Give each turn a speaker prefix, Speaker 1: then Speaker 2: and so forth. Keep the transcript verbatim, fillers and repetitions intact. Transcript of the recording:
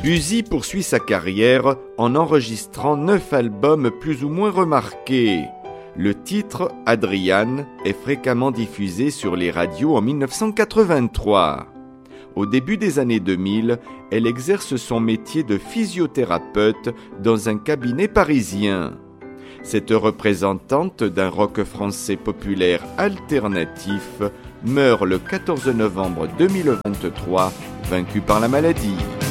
Speaker 1: Buzi poursuit sa carrière en enregistrant neuf albums plus ou moins remarqués. Le titre « Adriane » est fréquemment diffusé sur les radios en mille neuf cent quatre-vingt-trois. Au début des années deux mille, elle exerce son métier de physiothérapeute dans un cabinet parisien. Cette représentante d'un rock français populaire alternatif meurt le quatorze novembre deux mille vingt-trois, vaincue par la maladie.